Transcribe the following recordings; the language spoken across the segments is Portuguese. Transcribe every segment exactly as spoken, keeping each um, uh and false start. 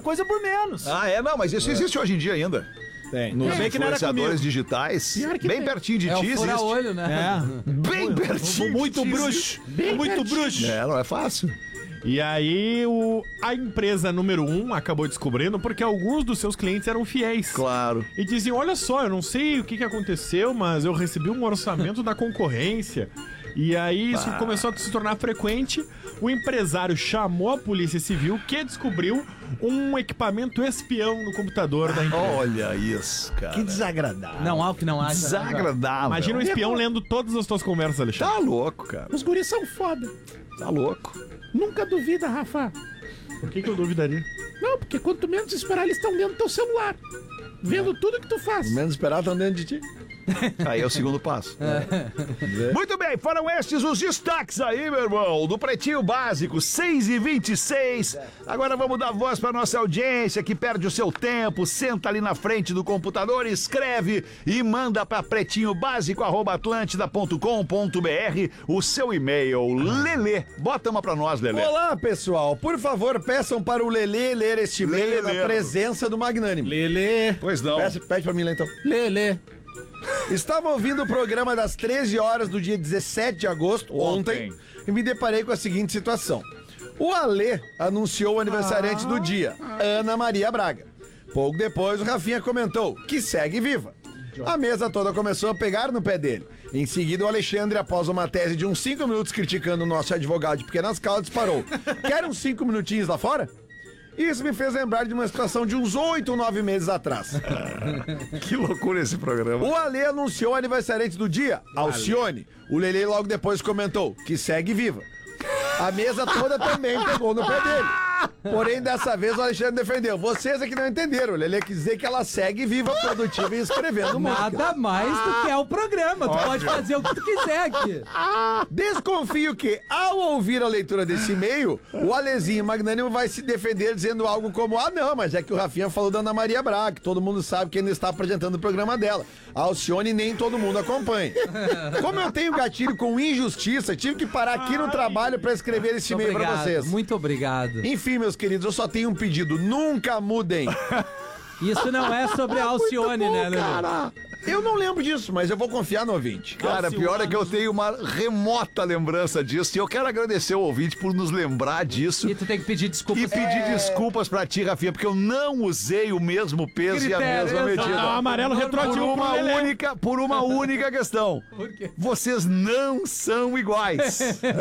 coisa por menos. Ah, é? Não, mas isso é. existe hoje em dia ainda. Tem. Nos Bem influenciadores digitais. Bem tem. pertinho de É ti o existe. fura-olho, né? É. Bem pertinho. Muito bruxo. Bem muito pertinho. bruxo. É, não é fácil. E aí o, a empresa número um acabou descobrindo porque alguns dos seus clientes eram fiéis. Claro. E diziam, olha só, eu não sei o que, que aconteceu, mas eu recebi um orçamento da concorrência. E aí isso Bah. começou a se tornar frequente. O empresário chamou a polícia civil, que descobriu um equipamento espião no computador da empresa. Olha isso, cara. Que desagradável. Não há o que não haja. Desagradável. Imagina um espião lendo todas as tuas conversas, Alexandre. Tá louco, cara. Os guris são foda. Tá louco. Nunca duvida, Rafa. Por que, que eu duvidaria? Não, porque quanto menos esperar, eles estão dentro do teu celular. Vendo tudo que tu faz. Menos esperar, estão dentro de ti. Aí é o segundo passo. Muito bem, foram estes os destaques aí, meu irmão, do Pretinho Básico, seis e vinte e seis. Agora vamos dar voz pra nossa audiência que perde o seu tempo, senta ali na frente do computador, escreve e manda pra pretinho básico arroba atlântida ponto com ponto br o seu e-mail. Lelê, bota uma pra nós, Lelê. Olá, pessoal. Por favor, peçam para o Lelê ler este e-mail Lelê. na presença do Magnânimo. Lelê. Pois não. Pede, pede pra mim lá, então. Lê, lê. Estava ouvindo o programa das treze horas do dia dezessete de agosto, ontem, Ontem. e me deparei com a seguinte situação. O Alê anunciou o aniversariante do dia, Ana Maria Braga. Pouco depois, o Rafinha comentou que segue viva. A mesa toda começou a pegar no pé dele. Em seguida, o Alexandre, após uma tese de uns cinco minutos criticando o nosso advogado de pequenas causas, disparou. Quer uns cinco minutinhos lá fora? Isso me fez lembrar de uma situação de uns oito ou nove meses atrás. Que loucura esse programa. O Alê anunciou o aniversariante do dia, Alcione. O Lelê logo depois comentou que segue viva. A mesa toda também pegou no pé dele. Porém, dessa vez o Alexandre defendeu. Vocês é que não entenderam. O Lelê quis dizer que ela segue viva, produtiva e escrevendo música. Nada mais do que é o programa. Tu pode fazer o que tu quiser aqui. Desconfio que, ao ouvir a leitura desse e-mail, o Alezinho Magnânimo vai se defender dizendo algo como: ah, não, mas é que o Rafinha falou da Ana Maria Braga, que todo mundo sabe que ainda está apresentando o programa dela. A Alcione nem todo mundo acompanha. Como eu tenho gatilho com injustiça, tive que parar aqui no trabalho para escrever esse e-mail para vocês. Muito obrigado. Enfim, meus queridos, eu só tenho um pedido: nunca mudem. Isso não é sobre a Alcione, né, Lelê? Cara, eu não lembro disso, mas eu vou confiar no ouvinte. Cara, pior é que eu tenho uma remota lembrança disso e eu quero agradecer o ouvinte por nos lembrar disso. E tu tem que pedir desculpas. E pedir desculpas pra ti, Rafinha, porque eu não usei o mesmo peso e a Critério, mesma exato. medida. Ah, o amarelo Por retroativo uma pro Lelê. única, por uma única questão. Por quê? Vocês não são iguais.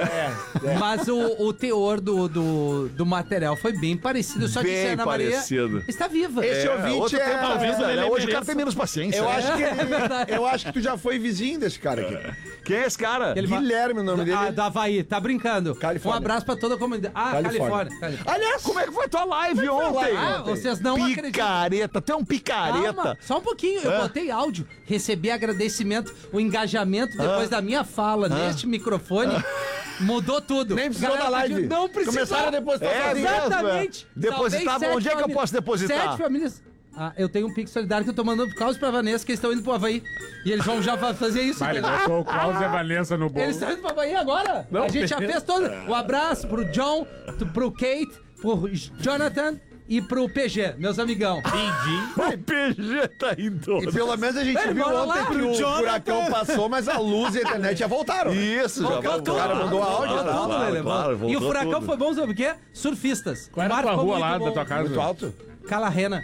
Mas o, o teor do, do, do material foi bem parecido. Só que Bem se a Ana Maria parecido. está viva. Esse É, ouvinte outro é... tempo da talvez vida, o Lelê né? Hoje o mereça. cara tem menos paciência. Eu né? acho, que É ele, verdade. eu acho que tu já foi vizinho desse cara aqui. Quem é esse cara? Ele- Guilherme, o nome dele. Ah, do Havaí, tá brincando. Califórnia. Um abraço pra toda a comunidade. Ah, Califórnia. Califórnia. Califórnia. Aliás, como é que foi a tua live ontem? Ah, vocês não acreditam. Picareta, tu é um picareta. Calma, só um pouquinho. Eu Hã? botei áudio, recebi agradecimento, o engajamento depois da minha fala neste microfone. Mudou tudo. Nem precisou Galera da live. pediu, Não precisou. Começaram a depositar É sozinho. mesmo, Exatamente. é. Depositar, Salvei sete onde é que eu famílias. posso depositar? Sete famílias. Ah, eu tenho um Pix solidário que eu tô mandando por causa pra Vanessa, que eles estão indo pro Havaí. E eles vão já fa- fazer isso. Ele entendeu? botou o Klaus e a Valença no Eles bolo. estão indo pro Havaí agora. A gente já fez todo. Um abraço pro John, tu- pro Kate, pro Jonathan e pro P G, meus amigão. O P G tá indo. E pelo menos a gente Ele viu bora ontem lá que pro o Jonathan. furacão passou, mas a luz e a internet já voltaram. Isso, já Voltou voltou. tudo. O cara mandou áudio, Voltou tá? tudo, Claro, Lelê, claro, voltou. E o voltou furacão tudo. foi bom, sabe o quê? Surfistas. Qual era a Marcou tua rua muito lá bom. da tua casa? Muito alto. Calarrena.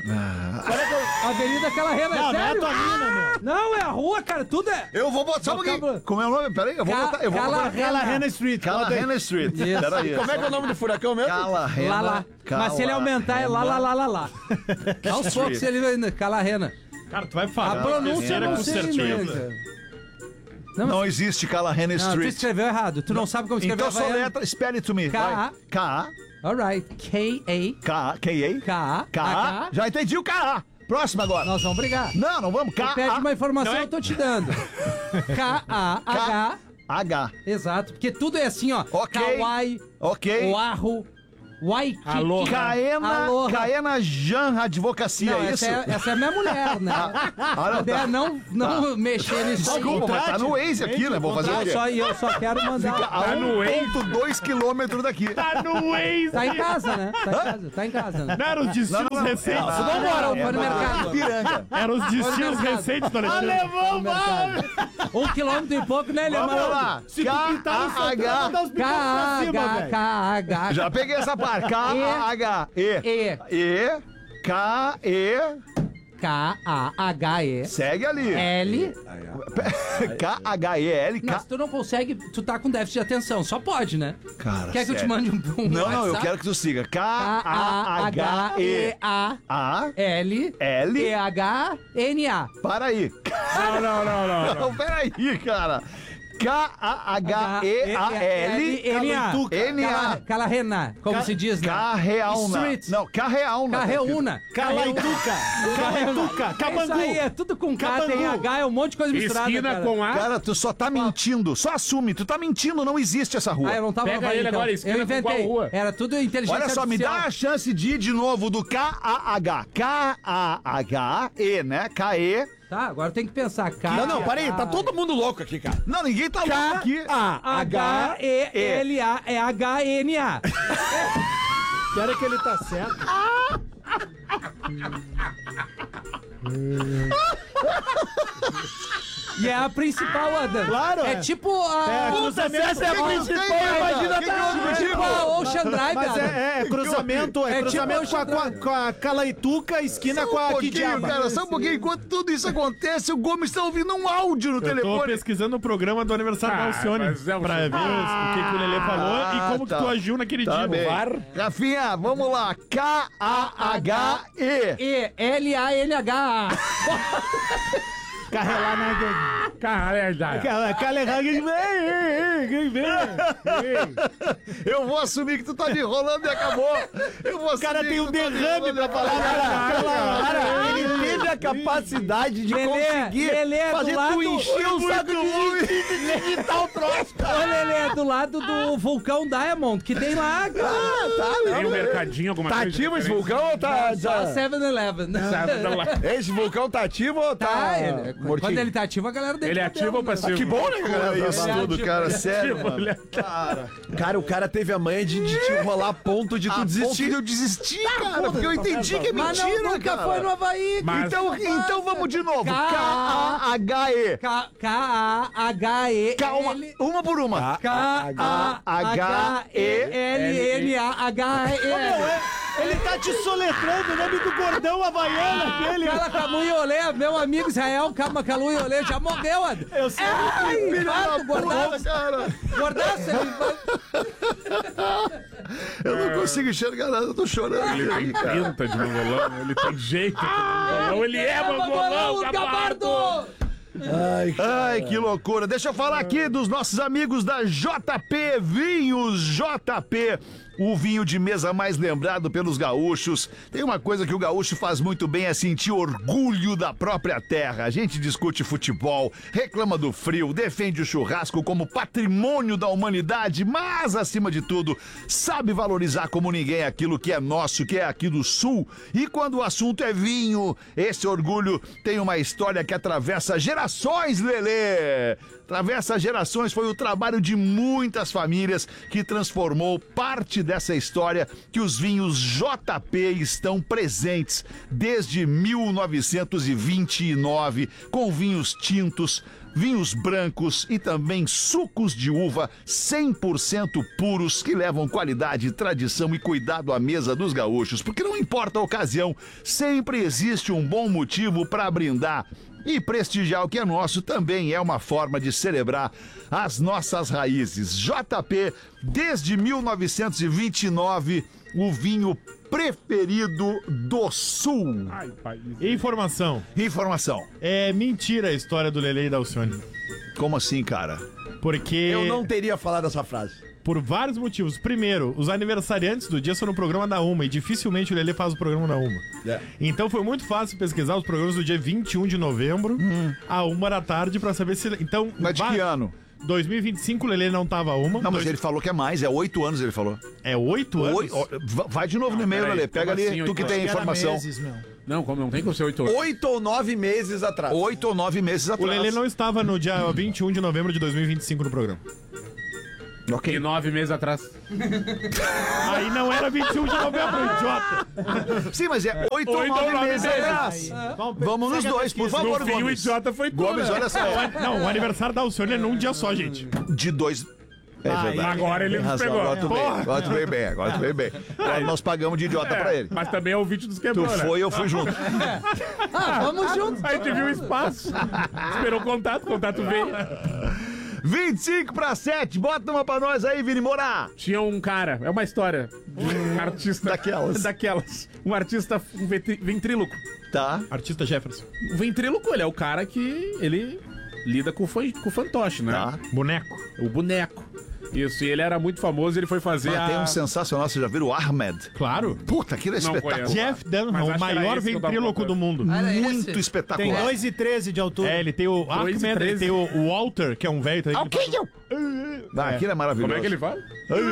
Avenida Calarrena, é Não, não é a sério? tua mina, meu. Não, é a rua, cara, tudo é... Eu vou botar só um Vocábulo- pouquinho. Como é o nome? Peraí, eu vou Ca- botar. Eu vou botar. Calarrena. Calarrena Street. Calarrena Street. Isso. Peraí. Como é que é o nome do furacão mesmo? Calarrena. Lá, lá. Mas se ele aumentar, é lá, lá, lá, lá, lá. Aos poucos ele vai indo. Calarrena. Cara, tu vai A falar. pronúncia eu Era não com sei, certeza. né, cara? Não existe Calarrena Não, tu Street. escreveu errado. Tu não sabe como escrever Então só havaiano. letra, spell it to me. K A. vai. K Alright. K-A. K K K A. A K A. Já entendi o K A. Próximo agora. Nós vamos brigar. Não, não vamos. K Tu pede uma A informação, Não é- eu tô te dando. K A H. H. Exato. Porque tudo é assim, ó. Ok. Kawaii, Ok. Oahu, Waikiki. Aloha. Caena, Aloha. Caena Jan Advocacia, Não, é essa isso? é, essa é minha mulher, né? Ah, não, Puder tá. não, não mexer nisso aí. Desculpa, mas tá no Waze aqui, né? Vou fazer o Não, quê? só, eu só quero mandar. A no um ponto dois quilômetros daqui. Tá no Waze. Tá em casa, né? Tá em casa, tá em casa, né? Não eram os destinos Não, não, não. recentes. É, Vamos embora, é, foi no é, mercado. Piranga. Eram os destinos mercado. recentes do Alexandre. Foi no mercado. Um quilômetro e pouco, né, Vamos Leandro? lá. Se tu pintar no Santana, K-A-H. dá os pitocos pra cima, K velho. H H. Já peguei essa parte. K-A-H-E. E. E. K-E. K A H E. Segue ali. L. K-H-E-L. Mas tu não consegue, tu tá com déficit de atenção, só pode, né? Cara, Quer que eu te sério. mande um, um Não, não, eu WhatsApp? quero que tu siga. K A H E K-A-H-E. A A. L L. E H N A. Para aí. Não, não, não, não. não. Não, peraí, cara. K-A-H-E-A-L. N A. N-A. Calarrena, como se diz, né? Carreauna. Street. Não, Carreauna. Carreuna. Calaituca. Calaituca. Isso Cabangu. aí é tudo com K, Cabangu. tem H, é um monte de coisa misturada, Esquina cara. com A. Cara, tu só tá mentindo. Só assume. Tu tá mentindo, não existe essa rua. Ah, eu não tava Pega no Havaí, ele então. agora, esquina Eu com inventei. qual rua? Era tudo inteligência Olha só, me dá artificial. a chance de ir de novo do K-A-H. K-A-H-E, né? K-E. Tá, agora tem que pensar. K, Não, não, para aí, tá todo mundo louco aqui, cara. Não, ninguém tá louco aqui. H E L A é H N A. Espera que ele tá certo. E é a principal, Adam. Claro, É é. tipo a... É, Puta, cruzamento essa é a é principal, principal, imagina Que que tá- houve, é tipo a Ocean Drive, Mas Adam. é, é cruzamento, é, É cruzamento tipo com, a, com, a, com a Calaituca, esquina com Só um a pouquinho, Kidiaba. cara, só um pouquinho. Enquanto tudo isso acontece, o Gomes tá ouvindo um áudio no Eu tô telefone. pesquisando o programa do aniversário Ah, da Alcione mas é o pra ver o que, que o Lelê falou Ah, e como tá. que tu agiu naquele Tá dia. bem. no VAR. Rafinha, vamos lá. K-A-H-E. E L A N H A. Carrelar na... Caralho. Carrelar... Eu vou assumir que tu tá me enrolando e acabou. Eu vou O cara assumir tem que um tu tá me derrame enrolando pra e falar. acabou. Cara, ele teve a capacidade de Lelê, conseguir Lelê, do fazer lado- tu encher o saco de digitar o troço, cara. Ô, Lelê, é do lado do vulcão Diamond, que tem lá, cara. Tem um mercadinho, alguma Tá coisa. ativo esse diferente? vulcão ou tá... Só tá... seven eleven. Sabe, tá lá. Esse vulcão tá ativo ou tá... Tá, ele, mortinho? quando ele tá ativo, a galera dele Ele é tá ativo vendo, ou né? passivo? Que bom, né, cara? Isso tudo, cara, sério, mano. Cara, o cara teve a manha de, de te enrolar a ponto de tu A ponto desistir. de eu desistir, cara, porque eu entendi que é Mas mentira, não, nunca cara. foi no Havaí. Mas- Então, então vamos de novo. K- K-A-H-E. K A H E Calma, L uma por uma. K A H E L N A H E L. Ele tá te soletrando o nome do gordão havaiano aquele. Cala Camu e Olê, meu amigo Israel Calma Calu e Olê já morreu, Ad. Eu sei. Ai, Filho da fato, puta, gordaço, cara. gordaço. ele vai- Eu não consigo enxergar nada, eu tô chorando. Ele tem pinta de mangolão, ele tem jeito de mangolão, ele é mangolão, gabardo! Ai, que loucura. Deixa eu falar aqui dos nossos amigos da J P Vinhos J P. O vinho de mesa mais lembrado pelos gaúchos. Tem uma coisa que o gaúcho faz muito bem, é sentir orgulho da própria terra. A gente discute futebol, reclama do frio, defende o churrasco como patrimônio da humanidade, mas, acima de tudo, sabe valorizar como ninguém aquilo que é nosso, que é aqui do Sul. E quando o assunto é vinho, esse orgulho tem uma história que atravessa gerações, Lelê! Atravessa gerações, foi o trabalho de muitas famílias que transformou parte dessa história que os vinhos J P estão presentes desde mil novecentos e vinte e nove, com vinhos tintos, vinhos brancos e também sucos de uva cem por cento puros que levam qualidade, tradição e cuidado à mesa dos gaúchos, porque não importa a ocasião, sempre existe um bom motivo para brindar. E prestigiar o que é nosso também é uma forma de celebrar as nossas raízes. J P, desde mil novecentos e vinte e nove, o vinho preferido do Sul. Ai, país. Informação. Informação. É mentira a história do Lelê e da Alcione. Como assim, cara? Porque... Eu não teria falado essa frase. Por vários motivos. Primeiro, os aniversariantes do dia são no programa da Uma e dificilmente o Lelê faz o programa da Uma. É. Então foi muito fácil pesquisar os programas do dia vinte e um de novembro, a uma da tarde, pra saber se... Então, Mas de va- que ano? dois mil e vinte e cinco, o Lelê não tava uma. Não, mas Dois- ele falou que é mais, é oito anos ele falou. É oito anos? Oi, ó, va- vai de novo no e-mail, peraí, Lelê. Pega como ali, assim, tu que oito tem anos? informação. Meses, meu. Não, como não tem como ser oito anos. Oito ou nove meses atrás. Oito ou nove meses O atrás. Lelê não estava no dia vinte e um de novembro de dois mil e vinte e cinco no programa. Ok. E nove meses atrás. Aí não era vinte e um de novembro, idiota. Sim, mas é oito ou Oito ou nove nove meses meses. atrás. Vamos, Vamos nos segue a dois, por pesquisa. favor, No fim, o Gomes. idiota foi tu, Gomes, né? olha só. Não, o aniversário da Alcione é num dia só, gente. De dois... É Ah, verdade. Agora ele Tem nos razão, pegou. agora tu veio, Porra. agora tu veio bem, agora tu veio bem. Agora nós pagamos de idiota pra ele. Mas também é o vídeo dos Tu quebrou, né? foi, eu fui junto. Ah, vamos juntos. A gente viu o espaço. Esperou o contato, o contato veio. vinte e cinco para sete, bota uma pra nós aí, Vini Moura. Tinha um cara, é uma história de um artista. Daquelas. Daquelas. Um artista, um vetri- ventríloco. Tá. Artista Jefferson. O ventríloco, ele é o cara que ele lida com o, fan- com o fantoche, né? Tá. Boneco. O boneco. Isso, e ele era muito famoso, ele foi fazer Mas tem a... um sensacional, você já viram o Ahmed? Claro. Puta, aquilo é Não espetacular. conheço. Jeff Mas Dunham, acho o que era maior esse que eu tava ventríloco do mundo. Ah, era Muito esse? espetacular. Tem dois e treze de altura. É, ele tem o Dois e Ahmed, ele treze. tem o o Walter, que é um velho. também, que ele Ah, aquilo é maravilhoso. Como é que ele fala?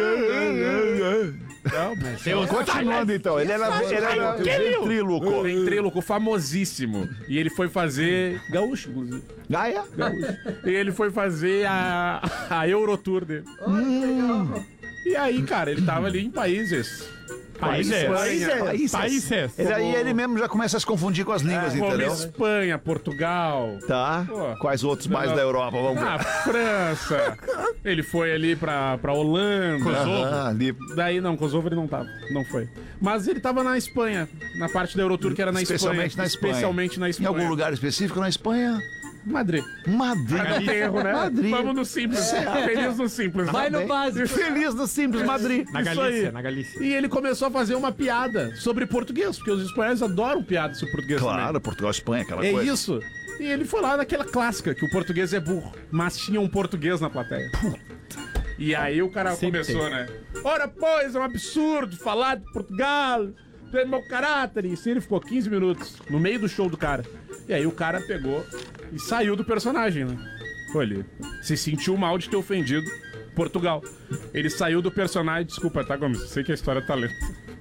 Não, mas... tem o Continuando então, ele era, ele era ventríloco. Ventríloco famosíssimo. E ele foi fazer... Gaúcho, inclusive. Ah, é? E ele foi fazer a, a Eurotour dele. E aí, cara, ele tava ali em países. Países. Espanha, Países. Países. Ele aí ele mesmo já começa a se confundir com as línguas, como entendeu? Espanha, Portugal. Tá. Pô. Quais outros mais Não. da Europa? Vamos ver. Ah, França. Ele foi ali pra, pra Holanda. Ah, ali. Daí não, Kosovo ele não tava, não foi. Mas ele tava na Espanha, na parte da Eurotour que era na Especialmente Espanha. na Espanha. Especialmente na Em Espanha. algum lugar específico na Espanha? Madrid. Madrid. Não tem erro, né? Madrid. Vamos no simples. Feliz no simples. Vai no Bem. básico. Feliz no simples Madrid. Na Isso Galícia, aí. na Galícia. E ele começou a fazer uma piada sobre português, porque os espanhóis adoram piadas sobre português Claro, Portugal, Espanha, aquela também. É coisa. isso. E ele foi lá naquela clássica, que o português é burro, mas tinha um português na plateia. E aí o cara Sempre começou, né? Ora, pois, é um absurdo falar de Portugal, tem mau caráter. E assim ele ficou quinze minutos no meio do show do cara. E aí o cara pegou e saiu do personagem, né? Foi ali. Se sentiu mal de ter ofendido Portugal. Ele saiu do personagem. Desculpa, tá, Gomes? Sei que a história tá lenta.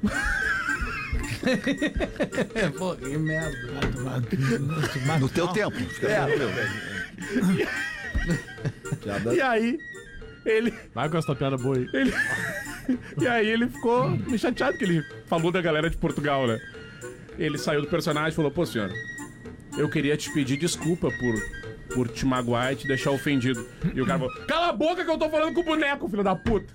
Pô, que merda. No teu tempo. Fica tranquilo. E aí, ele. Vai com essa piada boa aí. ele... e aí ele ficou meio chateado que ele falou da galera de Portugal, né? Ele saiu do personagem e falou: pô, senhor, eu queria te pedir desculpa por, por te magoar e te deixar ofendido. E o cara falou: cala a boca que eu tô falando com o boneco, filho da puta.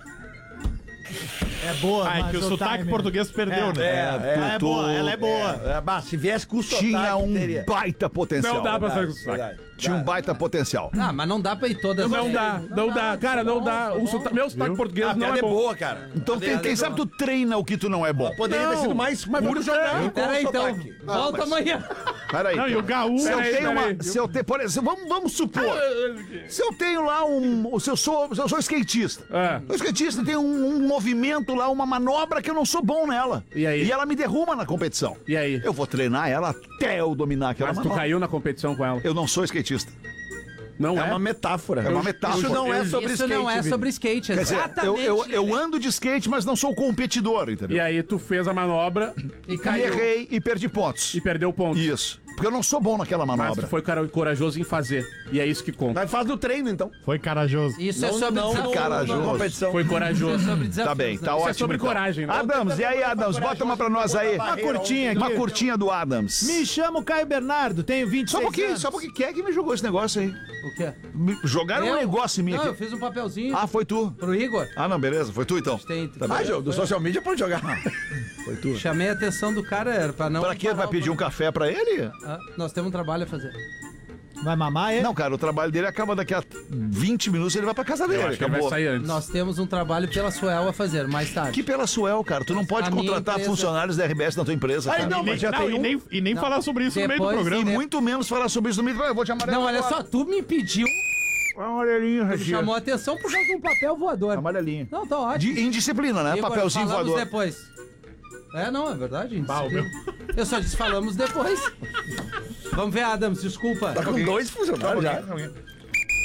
É boa, Ah, é mas que o sotaque timing- português perdeu, É, né? É, Ela é tu- boa, ela é boa. É, bah, se viesse com o sotaque, Tinha um teria. baita potencial. Não dá pra sair com Verdade, sotaque. verdade. Tinha um baita potencial. Ah, mas não dá pra ir todas. Não dá, não dá. Cara, não dá. O sota- Meu sotaque português A não piada é é bom. boa, cara. Então, tem- quem sabe tu treina o que tu não é bom. Poderia ter Não, sido mais mas vamos curta jogar. e com Pera aí, então. sotaque. Volta amanhã. Peraí. Não, e o gaúcho. Se eu Peraí, tenho uma. peraí. Se eu tenho, por exemplo, vamos, vamos supor. Se eu tenho lá um. Se eu sou, se eu sou skatista. É. O skatista tem um, um movimento lá, uma manobra que eu não sou bom nela. E aí? E ela me derruba na competição. E aí? Eu vou treinar ela até eu dominar aquela Mas tu manobra. caiu na competição com ela. Eu não sou skatista. Não É é? uma metáfora. É uma metáfora. Isso não é sobre Isso skate, não é Vini. sobre skate, Quer dizer, eu, exatamente. eu, eu ando de skate, mas não sou competidor, entendeu? E aí tu fez a manobra E E caiu. errei e perdi pontos. e perdeu ponto. Isso. Porque eu não sou bom naquela Mas manobra. tu foi cara- corajoso em fazer. E é isso que conta. Mas faz no treino, então. Foi corajoso. Isso é Não, sobre não, desafio. corajooso. na competição. Foi Isso é corajoso. sobre desafio. Tá bem, tá né? ótimo. é sobre então. coragem, né? Adams, e aí, Adams? Bota uma pra nós aí. Uma curtinha aqui. Uma curtinha do Adams. Me chamo Caio Bernardo, tenho vinte e Só um seis pouquinho, anos. só um pouquinho. Quem é que me jogou esse negócio aí? O quê? Me jogaram um Eu? negócio em mim Não, eu aqui. fiz um papelzinho Ah, foi tu. pro Igor. Ah, não, beleza. Foi tu então. Tem, Tá bem. Ah, João, do social media pode jogar. Foi tu. Chamei a atenção do cara, era pra não... Pra quê? parar Vai o pedir um programa. café pra ele? Ah, nós temos um trabalho a fazer. Vai mamar ele? Não, cara, o trabalho dele acaba daqui a vinte minutos, ele vai pra casa dele. Eu acho que ele vai Acabou. sair antes. Nós temos um trabalho pela Suel a fazer, mais tarde. Que pela Suel, cara. Tu não pode A minha contratar empresa- funcionários da R B S na tua empresa, cara. não, E nem, mas já não, tem e um- nem, e nem Não. falar sobre isso no meio do Depois- E programa. muito menos falar sobre isso no meio. Eu vou te amarelar. Não, olha agora. só, tu me pediu, Amarelinho, tu Regina. chamou a atenção por causa de um papel voador. Amarelinho. Não, tá ótimo. De indisciplina, né? Igor, Papelzinho falamos voador. depois. É, não, é verdade. Bah, o meu- Eu só disse falamos depois. Vamos ver, Adams, desculpa. Tá com dois funcionários já.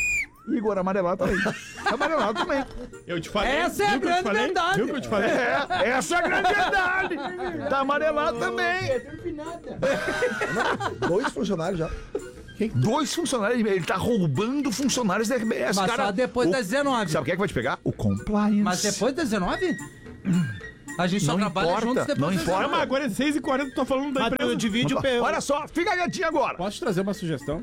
Igor amarelado também. Amarelado também. Eu te falei. Essa é a viu que eu te grande falei? verdade. Viu que eu te falei? É, essa é a grande verdade. Tá amarelado também. Dois funcionários já. Dois funcionários, ele tá roubando funcionários da R B S, Mas cara. só depois o- das dezenove. Sabe quem é que vai te pegar? O compliance. Mas depois das dezenove? A gente só Não trabalha importa, juntos depois não das importa. Ah, mas agora é seis e quarenta, tu tá falando da Mas empresa. tu divide o P. Olha só, fica quietinho agora. Posso te trazer uma sugestão?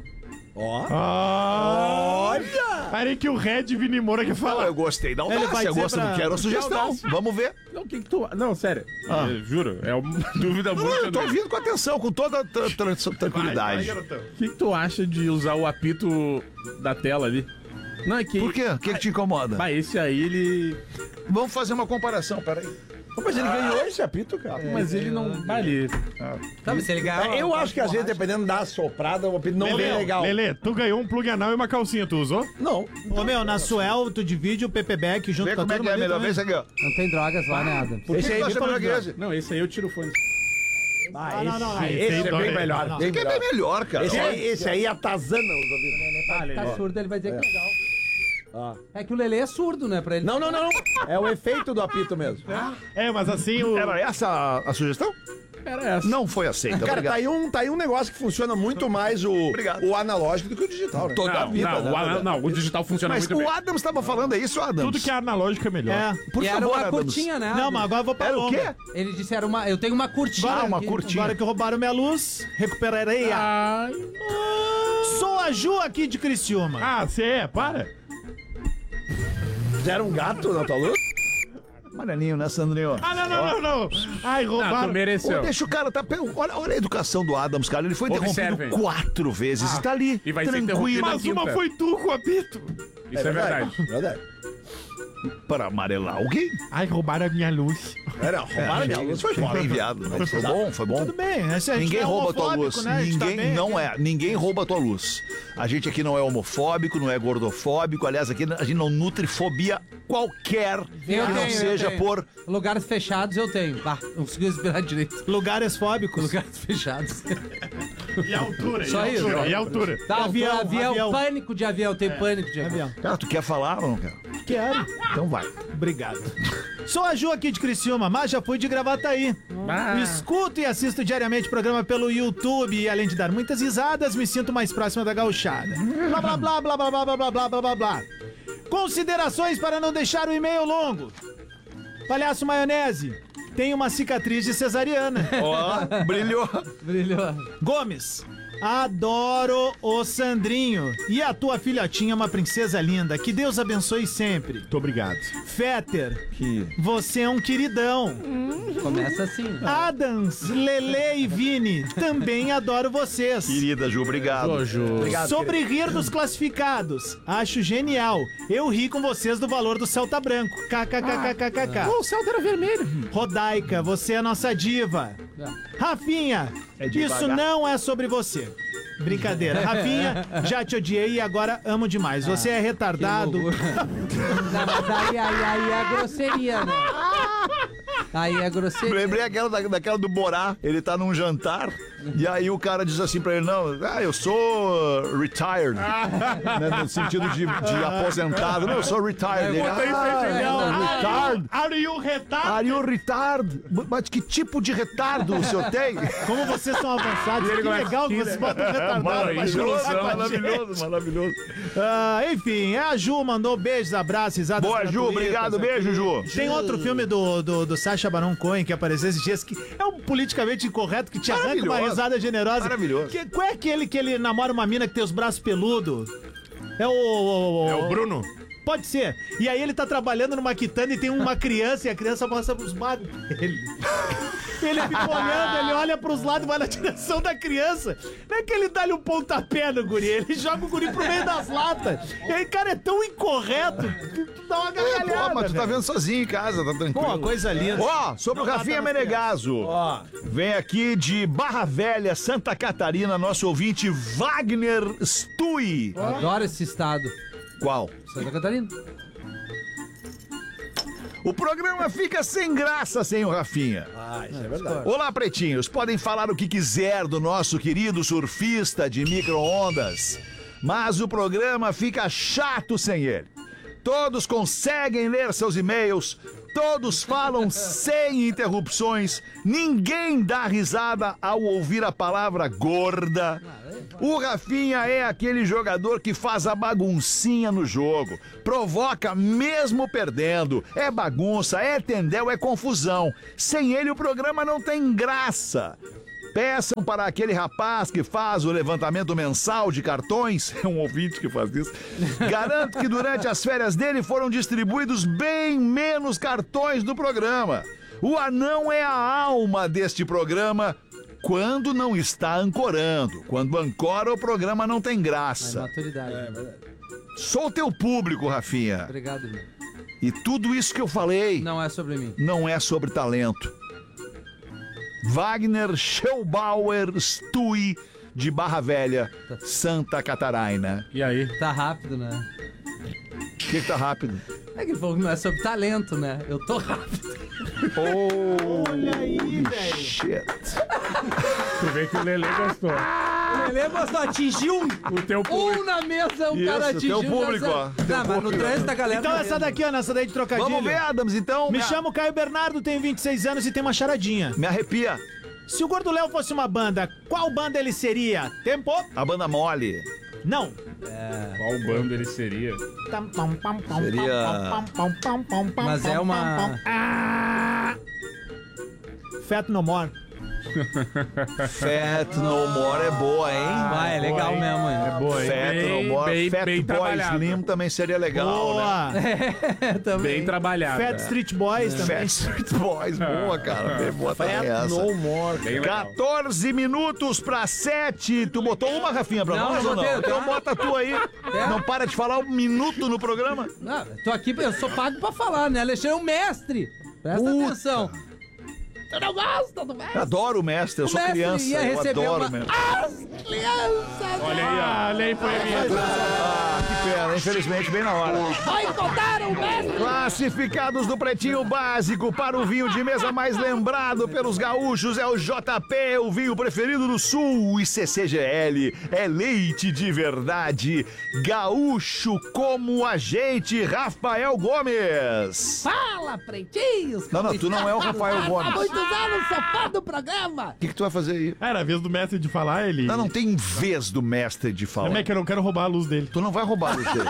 Ah, olha! Peraí que o Red Vini Moura quer Fala, falar. eu gostei da Ele audácia, vai eu dizer gosto, pra- não quero a sugestão. Vamos ver. Não, o que que tu... Não, sério. Eu juro, é uma dúvida Não, muito... eu tô ouvindo com atenção, com toda tra- tra- tranquilidade. O que que tu acha de usar o apito da tela ali? Não, é que... Por quê? O que, que te incomoda? Bah, esse aí, ele... Vamos fazer uma comparação, peraí. Mas ele ganhou esse apito, cara. Mas ele não... Bah, ele... Sabe, se ele ganhar... É, eu acho que às vezes, dependendo da soprada, o apito não é bem legal. Lelê, tu ganhou um plug anal e uma calcinha, tu usou? Não. Ô, meu, na Suel, tu divide o P P Back junto Vê com a como é turma que é ali melhor. também. Vê isso aqui, ó. Não tem drogas lá, né, Adam? Por que Esse aí tu é acha melhor que esse? Não, esse aí eu tiro o fone. Ah, Ah, não, não, não. esse, Esse esse é dói. bem melhor. Não. bem Esse aqui é melhor. bem melhor, cara. Esse aí, esse aí atazana os ouvidos. Tá surdo, ele vai dizer que é legal. É que o Lelê é surdo, né, pra ele. Não, não, não. É o efeito do apito mesmo. É, mas assim o. Era essa a, a sugestão? Era essa. Não foi aceita, Cara, obrigado. tá aí, um, tá aí um negócio que funciona muito mais o, Obrigado. o analógico do que o digital, né? Toda a Não, vida. não, né? o, ana- não, o digital funciona Mas muito o bem. Adams estava falando, é isso, Adams? Tudo que é analógico é melhor. É. Por E era favor, uma Adams. curtinha, né? Não, Adam? mas agora eu vou pra Era o longa. quê? Ele disse era uma... Eu tenho uma curtinha. Ah, uma aqui. curtinha. Agora que roubaram minha luz, recuperarei a... Ai, Sou a Ju aqui de Criciúma. Ah, você é? Para. Fizeram um gato na tua luz? Amarelinho, né, Sandrinho? Ah, não, não, não, não. Ai, ah, roubaram. tu mereceu. Ô, deixa o cara, tá. Olha, olha a educação do Adams, cara. Ele foi Observem. interrompido quatro vezes. Está ali, e vai ser tranquilo. interrompido Mas uma quinta. foi tu com o apito. Isso é verdade. Verdade. Para amarelar alguém. Ai, roubaram a minha luz. Era, roubaram minha luz. Foi bem enviado. Né? Foi bom, foi bom. Tudo bem, né? Se a gente Ninguém é rouba a tua homofóbico, luz. né? A gente tá Ninguém bem não aqui. é. Ninguém rouba a tua luz. A gente aqui não é homofóbico, não é gordofóbico. Aliás, aqui a gente não nutre fobia qualquer que Eu não tenho, eu seja tenho. por. Lugares fechados eu tenho. Bah, não consegui respirar direito. Lugares fóbicos. Lugares fechados. E a altura, Só e a isso. altura, e a altura. Tá, Avião, avião, avião. pânico de avião. Eu tenho pânico de avião. Avião. Cara, tu quer falar ou não quer? Quero. Então vai. Obrigado. Sou a Ju aqui de Criciúma, mas já fui de Gravataí. Ah. Escuto e assisto diariamente o programa pelo YouTube e além de dar muitas risadas, me sinto mais próxima da gauchada. Blá, blá, blá, blá, blá, blá, blá, blá, blá, blá, blá, blá. Considerações para não deixar o e-mail longo. Palhaço Maionese, tem uma cicatriz de cesariana. Ó, brilhou. Brilhou. Gomes, adoro o Sandrinho. E a tua filhotinha é uma princesa linda. Que Deus abençoe sempre. Muito obrigado. Fetter, Que... você é um queridão. Começa assim. Adams, Lele e Vini, também adoro vocês. Querida Ju, obrigado. Ô, Ju. Sobre rir dos classificados, acho genial. Eu ri com vocês do valor do Celta Branco. KKKKKK. O Celta era vermelho. Rodaica, você é nossa diva. Rafinha, É devagar. isso não é sobre você. Brincadeira. Rafinha, já te odiei e agora amo demais. Você é retardado. Que loucura. Não, mas aí, aí, aí é grosseria, né? Aí é grosseria. Lembrei aquela, da- daquela do Borá, ele tá num jantar, e aí o cara diz assim pra ele, não, ah, eu sou uh, retired, né, no sentido de, de aposentado, não, eu sou retired. Ele, botei isso aí, ah, genial. retard. Are you retarded? Are you retard? Mas que tipo de retardo o senhor tem? Como vocês são avançados. Que legal que vocês botam retardado. Maravilhoso, pra maravilhoso, maravilhoso. Ah, enfim, a Ju mandou beijos, abraços, risadas. Boa, Ju, gratuitas obrigado, aqui. beijo, Ju. Tem outro filme do, do, do Sacha Baron Cohen que apareceu esses dias que é um politicamente incorreto que te arranca uma Maravilhoso. risada generosa. Maravilhoso. Que, qual é aquele que ele namora uma mina que tem os braços peludos? É o, o, o- É o Bruno. Pode ser. E aí ele tá trabalhando numa quitanda e tem uma criança e a criança mostra pros magos dele. Ele fica olhando, ele olha pros lados e vai na direção da criança. Não é que ele dá-lhe um pontapé no guri, ele joga o guri pro meio das latas. E aí, cara, é tão incorreto que tu dá uma gargalhada. Pô, mas tu tá velho. vendo sozinho em casa, tá tranquilo. Pô, coisa linda. Ó, sobre o Não Rafinha mata nas Menegaso. Ó, Vem aqui de Barra Velha, Santa Catarina, nosso ouvinte Wagner Stui. Eu adoro esse estado. Qual? Santa Catarina. O programa fica sem graça sem o Rafinha. ah, isso é verdade. Olá, pretinhos. Podem falar o que quiser do nosso querido surfista de micro-ondas, mas o programa fica chato sem ele. Todos conseguem ler seus e-mails, todos falam sem interrupções, ninguém dá risada ao ouvir a palavra gorda. O Rafinha é aquele jogador que faz a baguncinha no jogo, provoca mesmo perdendo, é bagunça, é tendel, é confusão. Sem ele o programa não tem graça. Peçam para aquele rapaz que faz o levantamento mensal de cartões, é um ouvinte que faz isso, garanto que durante as férias dele foram distribuídos bem menos cartões do programa. O anão é a alma deste programa quando não está ancorando. Quando ancora, o programa não tem É graça. maturidade. Sou teu público, Rafinha. Obrigado, meu. E tudo isso que eu falei Não é sobre mim. não é sobre talento. Wagner Schellbauer Stui, de Barra Velha, Santa Catarina. E aí? Tá rápido, né? O que, que tá rápido? É que ele falou que não é sobre talento, né? Eu tô rápido. Olha aí, velho. Shit. Tu vê que o Lelê gostou. O Lelê gostou, atingiu um. O teu público. Um na mesa, o Isso, cara atingiu. teu público, já ó. sabe. Teu Não, mas no público. trânsito a galera... Então tá essa vendo. daqui, ó, nessa daí de trocadilho. Vamos ver, Adams, então. Me Me, chamo Caio Bernardo, tenho vinte e seis anos e tem uma charadinha. me arrepia. Se o Gordo Léo fosse uma banda, qual banda ele seria? Tempo? A banda mole. Não. Qual bando ele seria? Seria- Mas é uma... Ah! Fat No More. Fat No More é boa, hein? Ah, é legal hein? mesmo, hein? É boa, hein? Fat No Bem- More, bem- Fat bem Boy trabalhado. Slim também seria legal, né? Boa. É, também. Bem trabalhado. Fat Street Boys também. Fat Street Boys, boa, cara. Bem boa também essa. More. Bem legal. quatorze minutos pra sete. Tu botou uma, Rafinha, pra Não, nós não ou não? botei, Então tá? bota a tua aí. É. Não para de falar um minuto no programa. Não, tô aqui, eu sou pago pra falar, né? Alexandre é um mestre. Presta Puta. atenção. Tu não gosta do mestre? Eu adoro o mestre, eu O sou mestre criança. ia Eu receber adoro uma... o mestre. As crianças Olha aí, ó. Olha aí, foi minha. Ah, que pena, infelizmente, bem na hora. boicotaram o mestre. Classificados do Pretinho Básico para o vinho de mesa mais lembrado pelos gaúchos é o J P, o vinho preferido do Sul, e C C G L é leite de verdade. Gaúcho como a gente, Rafael Gomes. Fala, pretinhos. Não, não, tu não é o Rafael Há Gomes. muitos anos sou fã do programa. O que, que tu vai fazer aí? Ah, era a vez do mestre de falar, ele... Não, não tem vez do mestre de falar. Como é que eu não quero roubar a luz dele? Tu não vai roubar a luz dele.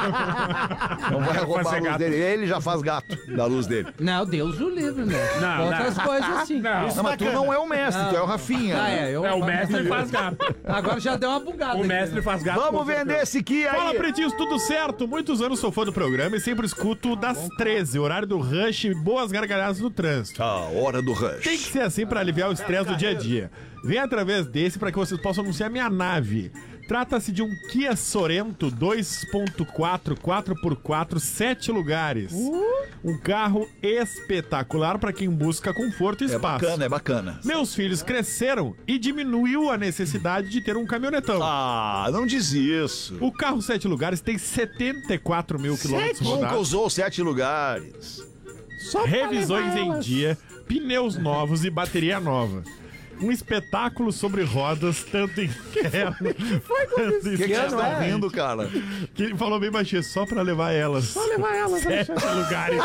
Não vai roubar a fazer luz gato. dele. Ele já faz gato da luz dele. Não, Deus o livre, né? Não, Outras não. coisas assim. Não. Não, mas tu não é o mestre, tu é o Rafinha. Ah, é, eu... É, o mestre faz gato. Agora já deu uma bugada. O aqui, mestre né? faz gato. Vamos com certeza. vender esse aqui aí. Fala, pretinhos, tudo certo? Muitos anos sou fã do programa e sempre escuto das treze, horário do rush e boas gargalhadas no trânsito. A hora do rush. Tem que ser assim pra aliviar o estresse do dia a dia. Vem através desse pra que vocês possam anunciar minha nave. Trata-se de um Kia Sorento dois ponto quatro, quatro por quatro, sete lugares. Um carro espetacular pra quem busca conforto e É espaço. bacana, é bacana. Meus filhos cresceram e diminuiu a necessidade de ter um caminhonetão. Ah, não diz isso. O carro sete lugares tem setenta e quatro mil quilômetros Nunca rodados. usou sete lugares. Revisões em dia, pneus novos e bateria nova. Um espetáculo sobre rodas, tanto interno quanto O que, que você externo. está rindo, cara? Que ele falou bem baixinho, só pra levar elas. Só levar elas, sete lugares.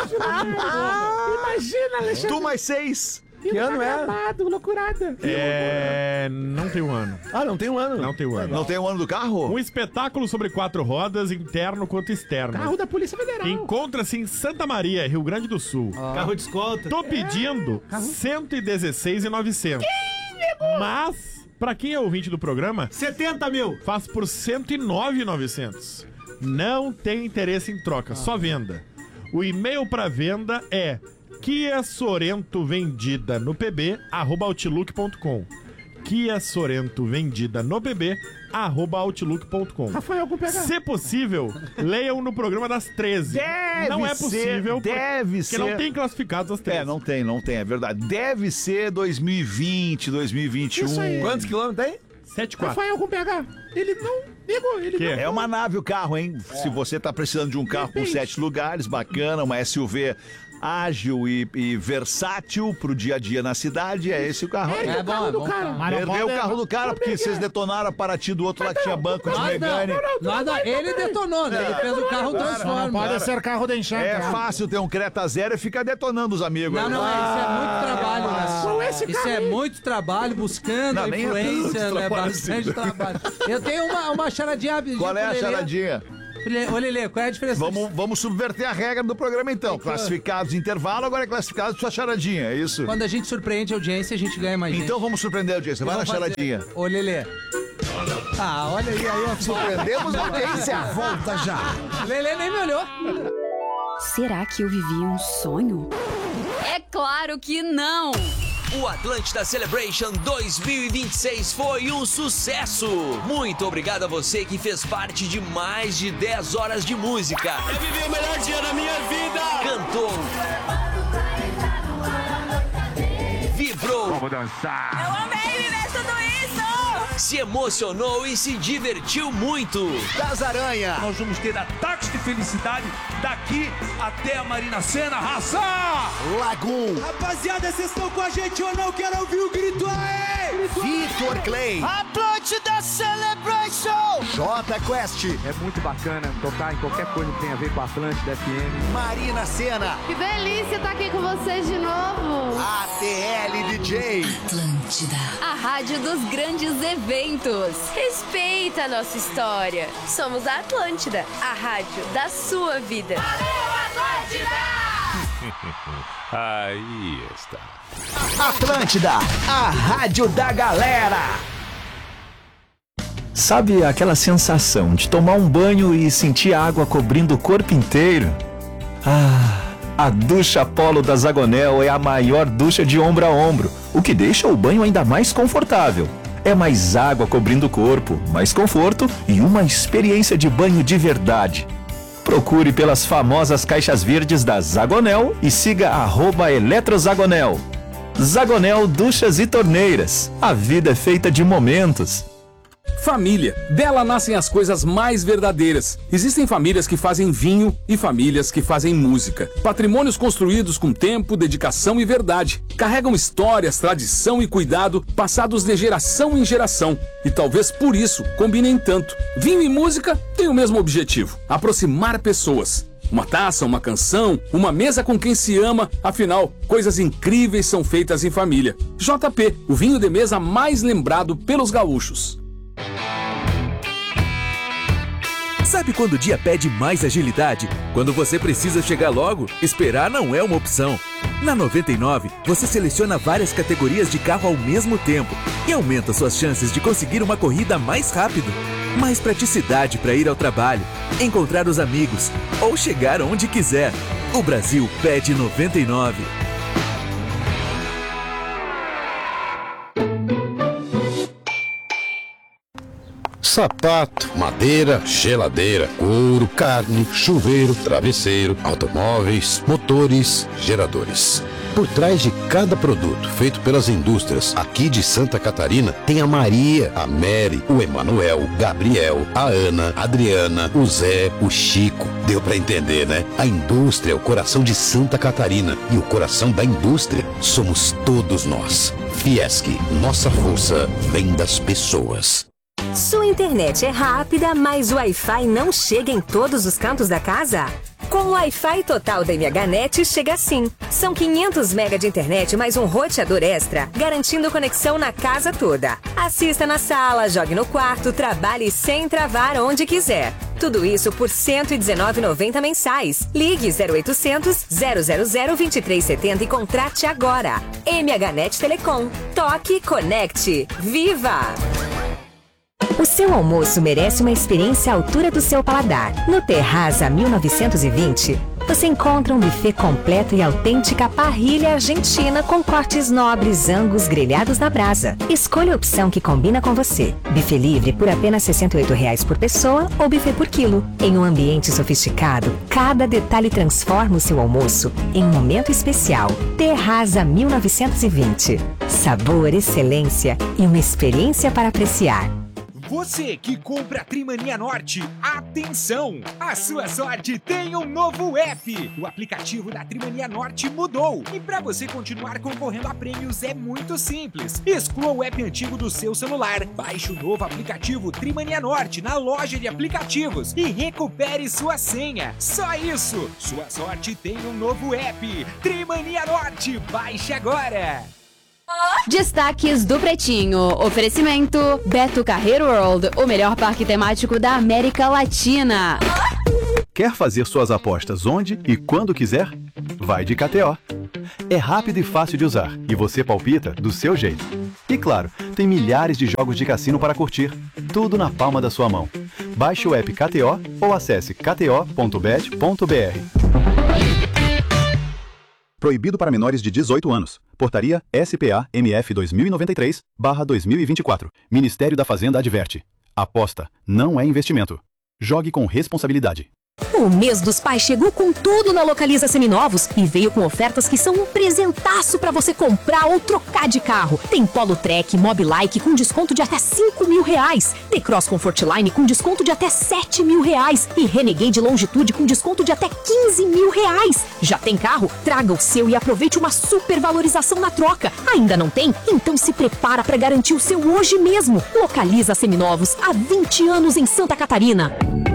Tu mais seis. Que ano é? É. Não tem um ano. Ah, não tem um ano. Não tem um ano. Não tem o ano do carro? Um espetáculo sobre quatro rodas, interno quanto externo. Carro da Polícia Federal. Encontra-se em Santa Maria, Rio Grande do Sul. Carro de escolta. Tô pedindo cento e dezesseis mil e novecentos. Mas, pra quem é ouvinte do programa, setenta mil. faz por cento e nove mil e novecentos. Não tem interesse em troca, só venda. O e-mail pra venda é Kia Sorento vendida no pb arroba outlook ponto com. Kia Sorento vendida no pb arroba outlook ponto com. Rafael, com pegar. Se possível, leiam no programa das treze. Deve não é ser, possível, deve porque ser. não tem classificados as treze. É, não tem, não tem, é verdade. Deve ser dois mil e vinte, dois mil e vinte e um. Isso aí. Quantos quilômetros tem? sete quatro. Rafael com P H. Ele não ligou, ele Que? não. É uma nave o carro, hein? Se você tá precisando de um carro com Depende. sete lugares, bacana, uma S U V ágil e, e versátil pro dia a dia na cidade. É esse o carro aí. É bom, é bom. Perdeu o carro do cara porque vocês detonaram a Paraty do outro lá que tinha banco de Megane. Nada, ele detonou, né? Ele fez o carro transforma. Pode ser carro de enxerga. É fácil ter um Creta Zero e ficar detonando os amigos. Não, aí. não, isso é muito trabalho, Qual é né? esse Isso cara é aí? muito trabalho, buscando Não, a nem é influência, tanto né? trabalho Bastante assim. trabalho. Eu tenho uma, uma charadinha. Qual é a charadinha? Ô, Lelê, qual é a diferença? Vamos, vamos subverter a regra do programa então. Classificados em intervalo, agora é classificado sua charadinha, é isso? Quando a gente surpreende a audiência, a gente ganha mais gente. Então vamos surpreender a audiência. Vai na Vamos fazer- charadinha. Ô, Lelê. Ah, olha aí, aí, ó. Surpreendemos a audiência. Volta já. Lelê nem me olhou. Será que eu vivi um sonho? É claro que não! O Atlântida Celebration dois mil e vinte e seis foi um sucesso! Muito obrigado a você que fez parte de mais de dez horas de música. Eu vivi o melhor dia da minha vida! Cantou. Vibrou. Vamos dançar. Eu amei viver tudo isso! Se emocionou e se divertiu muito. Das Aranha. Nós vamos ter ataques de felicidade daqui até a Marina Sena. Raça! Lagoon. Rapaziada, vocês estão com a gente ou não? Quero ouvir o grito aí! Vitor Clay. Atlântida Celebration! J Quest. É muito bacana tocar em qualquer coisa que tenha a ver com a Atlântida F M. Marina Sena. Que delícia estar aqui com vocês de novo! A T L D J. Atlântida. A rádio dos grandes eventos. Respeita a nossa história. Somos a Atlântida, a rádio da sua vida. Valeu, Atlântida! Aí está. Atlântida, a rádio da galera. Sabe aquela sensação de tomar um banho e sentir a água cobrindo o corpo inteiro? Ah, a ducha Apollo da Zagonel é a maior ducha de ombro a ombro, o que deixa o banho ainda mais confortável. É mais água cobrindo o corpo, mais conforto e uma experiência de banho de verdade. Procure pelas famosas caixas verdes da Zagonel e siga arroba Eletrozagonel. Zagonel Duchas e Torneiras. A vida é feita de momentos. Família. Dela nascem as coisas mais verdadeiras. Existem famílias que fazem vinho e famílias que fazem música. Patrimônios construídos com tempo, dedicação e verdade. Carregam histórias, tradição e cuidado passados de geração em geração. E talvez por isso combinem tanto. Vinho e música têm o mesmo objetivo: aproximar pessoas. Uma taça, uma canção, uma mesa com quem se ama. Afinal, coisas incríveis são feitas em família. J P, o vinho de mesa mais lembrado pelos gaúchos. Sabe quando o dia pede mais agilidade? Quando você precisa chegar logo, esperar não é uma opção. Na noventa e nove, você seleciona várias categorias de carro ao mesmo tempo e aumenta suas chances de conseguir uma corrida mais rápido. Mais praticidade para ir ao trabalho, encontrar os amigos ou chegar onde quiser. O Brasil pede noventa e nove. Sapato, madeira, geladeira, couro, carne, chuveiro, travesseiro, automóveis, motores, geradores. Por trás de cada produto feito pelas indústrias aqui de Santa Catarina, tem a Maria, a Mary, o Emanuel, o Gabriel, a Ana, a Adriana, o Zé, o Chico. Deu pra entender, né? A indústria é o coração de Santa Catarina e o coração da indústria somos todos nós. Fiesc, nossa força vem das pessoas. Sua internet é rápida, mas o Wi-Fi não chega em todos os cantos da casa? Com o Wi-Fi total da MHNet chega assim. São quinhentos megas de internet mais um roteador extra, garantindo conexão na casa toda. Assista na sala, jogue no quarto, trabalhe sem travar onde quiser. Tudo isso por cento e dezenove reais e noventa centavos mensais. Ligue zero oitocentos, zero zero zero, vinte e três setenta e contrate agora. MHNet Telecom. Toque, conecte. Viva! O seu almoço merece uma experiência à altura do seu paladar. No Terraza mil novecentos e vinte, você encontra um buffet completo e autêntica parrilha argentina com cortes nobres, angus grelhados na brasa. Escolha a opção que combina com você. Buffet livre por apenas sessenta e oito reais por pessoa ou buffet por quilo. Em um ambiente sofisticado, cada detalhe transforma o seu almoço em um momento especial. Terraza mil novecentos e vinte. Sabor, excelência e uma experiência para apreciar. Você que compra a Trimania Norte, atenção! A sua sorte tem um novo app! O aplicativo da Trimania Norte mudou. E para você continuar concorrendo a prêmios é muito simples. Exclua o app antigo do seu celular, baixe o novo aplicativo Trimania Norte na loja de aplicativos e recupere sua senha. Só isso! Sua sorte tem um novo app. Trimania Norte, baixe agora! Destaques do Pretinho. Oferecimento Beto Carreiro World, o melhor parque temático da América Latina. Quer fazer suas apostas onde e quando quiser? Vai de K T O. É rápido e fácil de usar e você palpita do seu jeito. E claro, tem milhares de jogos de cassino para curtir, tudo na palma da sua mão. Baixe o app K T O ou acesse k t o ponto bet ponto b r. Proibido para menores de dezoito anos. Portaria S P A M F dois mil e noventa e três barra dois mil e vinte e quatro. Ministério da Fazenda adverte. Aposta não é investimento. Jogue com responsabilidade. O mês dos pais chegou com tudo na Localiza Seminovos e veio com ofertas que são um presentaço para você comprar ou trocar de carro. Tem Polo Trek, Mobilike com desconto de até cinco mil reais. T-Cross Comfortline com desconto de até sete mil reais. E Renegade Longitude com desconto de até quinze mil reais. Já tem carro? Traga o seu e aproveite uma super valorização na troca. Ainda não tem? Então se prepara para garantir o seu hoje mesmo. Localiza Seminovos, há vinte anos em Santa Catarina.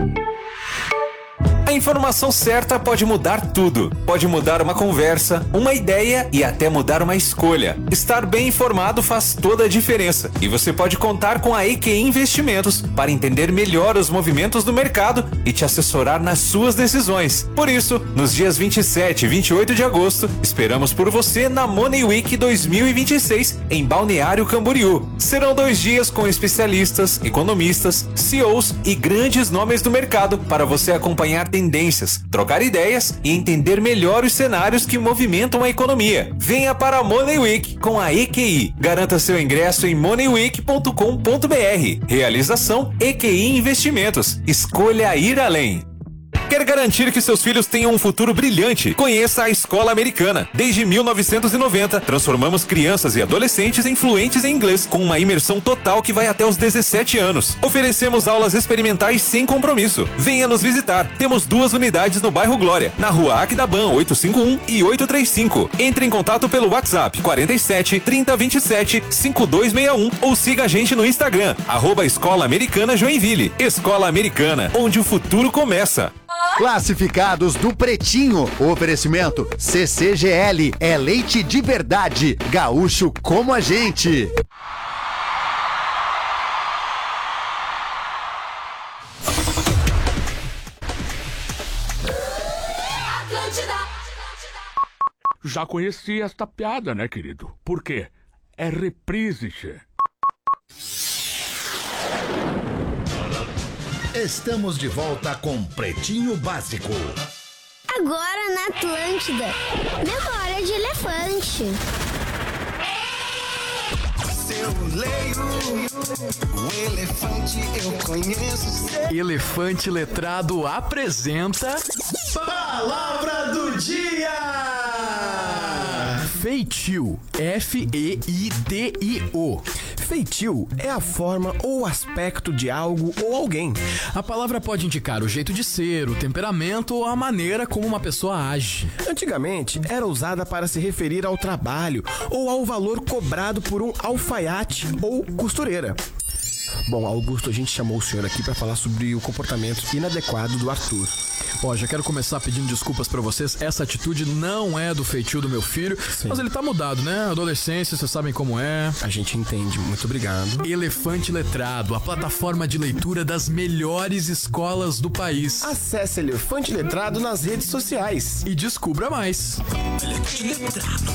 A informação certa pode mudar tudo. Pode mudar uma conversa, uma ideia e até mudar uma escolha. Estar bem informado faz toda a diferença. E você pode contar com a E Q I Investimentos para entender melhor os movimentos do mercado e te assessorar nas suas decisões. Por isso, nos dias vinte e sete e vinte e oito de agosto, esperamos por você na Money Week dois mil e vinte e seis em Balneário Camboriú. Serão dois dias com especialistas, economistas, C E Os e grandes nomes do mercado para você acompanhar tendências, trocar ideias e entender melhor os cenários que movimentam a economia. Venha para a Money Week com a E Q I. Garanta seu ingresso em money week ponto com ponto b r. Realização E Q I Investimentos. Escolha ir além. Quer garantir que seus filhos tenham um futuro brilhante? Conheça a Escola Americana. Desde mil novecentos e noventa, transformamos crianças e adolescentes em fluentes em inglês, com uma imersão total que vai até os dezessete anos. Oferecemos aulas experimentais sem compromisso. Venha nos visitar. Temos duas unidades no bairro Glória, na rua Aquidabam oitocentos e cinquenta e um e oitocentos e trinta e cinco. Entre em contato pelo WhatsApp quarenta e sete, trinta, vinte e sete, cinquenta e dois sessenta e um ou siga a gente no Instagram, arroba Escola Americana Joinville. Escola Americana, onde o futuro começa. Classificados do Pretinho. Oferecimento C C G L. É leite de verdade. Gaúcho como a gente. Já conheci esta piada, né, querido? Por quê? É reprise, che. Estamos de volta com Pretinho Básico. Agora na Atlântida, memória de elefante. Eu leio, o elefante eu conheço. Elefante Letrado apresenta Palavra do Dia! Feitio. F E I T I O. Feitio é a forma ou aspecto de algo ou alguém. A palavra pode indicar o jeito de ser, o temperamento ou a maneira como uma pessoa age. Antigamente, era usada para se referir ao trabalho ou ao valor cobrado por um alfaiate ou costureira. Bom, Augusto, a gente chamou o senhor aqui para falar sobre o comportamento inadequado do Arthur. Ó, já quero começar pedindo desculpas pra vocês. Essa atitude não é do feitio do meu filho. Sim. Mas ele tá mudado, né? Adolescência, vocês sabem como é. A gente entende, muito obrigado. Elefante Letrado, a plataforma de leitura das melhores escolas do país. Acesse Elefante Letrado nas redes sociais. E descubra mais. Elefante Letrado.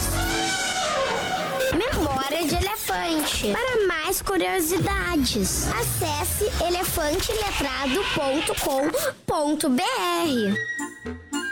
Memória de elefante. Para mais curiosidades, acesse elefante letrado ponto com ponto b r.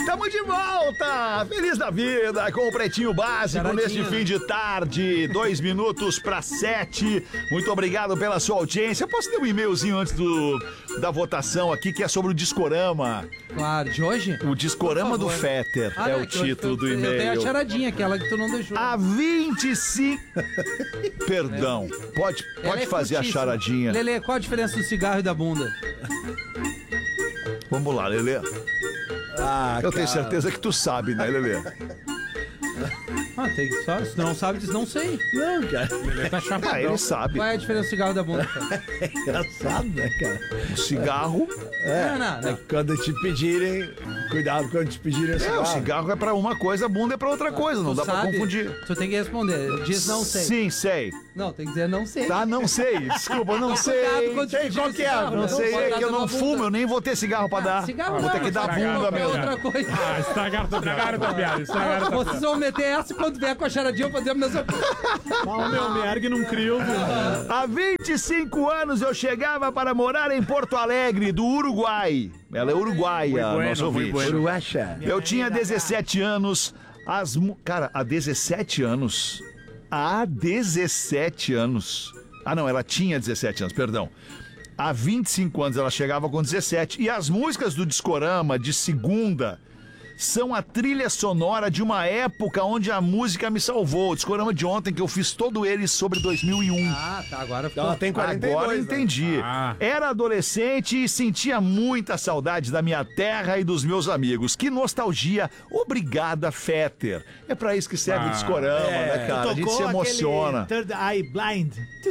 Estamos de volta! Feliz da vida com o Pretinho Básico Charadinha, neste fim de tarde, dois minutos para sete. Muito obrigado pela sua audiência. Posso ter um e-mailzinho antes do, da votação aqui, que é sobre o Discorama. Claro, de hoje? O Discorama do Fetter Ah, é não, o que eu- título eu- do Eu dei a e-mail. charadinha, aquela que tu não deixou. Há vinte e cinco... Perdão, pode, Ela pode é fazer a curtíssima. charadinha. Lelê, qual a diferença do cigarro e da bunda? Vamos lá, Lelê. Ah, Eu tenho cara. certeza que tu sabe, né, Lelê? Ah, tem que só. Se tu não sabe, diz não sei. Não, cara. Ele tá chapadão. Ah, ele sabe. Qual é a diferença do cigarro e da bunda? cara? É engraçado, né, cara? O cigarro... É, Não, não, não. é quando te pedirem, cuidado quando te pedirem É, cigarro. o cigarro é pra uma coisa, a bunda é pra outra coisa, não Tu dá pra sabe? confundir. Tu tem que responder. Diz não sei. Sim, sei. Não, tem que dizer não sei. Tá, não sei. Desculpa, não Não, sei. cuidado quando sei te qual pedir que é. cigarro, Não né? sei, Não é pode que eu dar não na fumo, bunda. eu nem vou ter cigarro pra dar. Cigarro Vou ter que dar bunda É mesmo. outra coisa. Ah, estragaram tua Estragaram tua piada, estragaram tua Vocês vão meter essa e quando vier com a charadinha eu vou fazer a mesma coisa. Ah, meu, me ergue num criou. Há vinte e cinco anos eu chegava para morar em Porto Alegre, do Uruguai. Ela é uruguaia, Muy bueno, nosso muy ouvinte. bueno. Uruguacha. Eu tinha dezessete anos. As mu- Cara, há dezessete anos. Há dezessete anos. Ah, não, ela tinha dezessete anos, perdão. Há vinte e cinco anos ela chegava com dezessete. E as músicas do Discorama de segunda são a trilha sonora de uma época onde a música me salvou. O Discorama de ontem, que eu fiz todo ele sobre dois mil e um. Ah, tá. Agora ficou. Ela tem quarenta e dois, Agora eu né? entendi. Ah. Era adolescente e sentia muita saudade da minha terra e dos meus amigos. Que nostalgia. Obrigada, Fetter. É pra isso que serve Ah. o Discorama, É. né, cara? A gente se emociona. Third Eye Blind.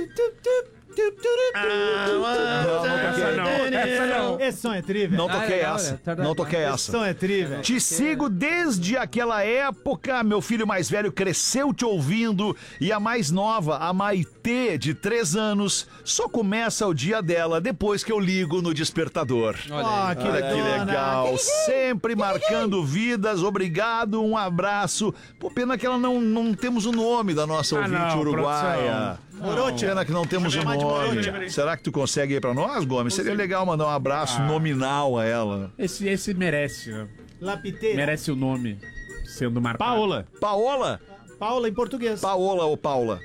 Essa não, essa não. Esse som é trivia. Não Ah, toquei legal, essa. é. Não toquei Esse essa. som é trivia. Te sigo desde aquela época. Meu filho mais velho cresceu te ouvindo. E a mais nova, a Maitê, de três anos, só começa o dia dela depois que eu ligo no despertador. Olha aí. que Olha que dona. legal. Sempre marcando vidas. Obrigado, um abraço. Pô, pena que ela não, não temos o nome da nossa Ah, ouvinte não, uruguaia. Morote. Pena que não temos o Chamar de nome. Morote. Será que tu consegue ir pra nós, Gomes? Seria legal mandar um abraço nominal a ela. Esse, esse merece, né? Lapiteira. Merece o nome sendo marcado. Paola. Paola? Paula em português. Paola ou Paula?